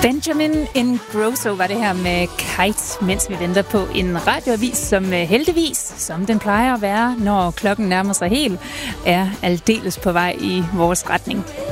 Benjamin Ingrosso var det her med Kite, mens vi venter på en radioavis, som heldigvis, som den plejer at være, når klokken nærmer sig helt, er aldeles på vej i vores retning.